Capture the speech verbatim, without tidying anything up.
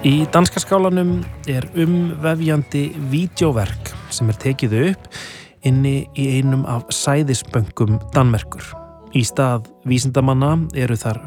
Í danska skálanum er umvefjandi vídeóverk sem er tekið upp inni í einum af sæðisbönkum Danmerkur. Í stað vísindamanna eru þar